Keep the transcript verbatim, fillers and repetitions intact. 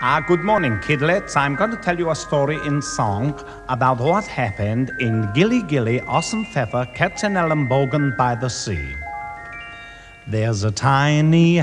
Ah, good morning, kidlets. I'm going to tell you a story in song about what happened in Gilly Gilly, Ossenpfeffer, Katzenellenbogen by the sea. There's a tiny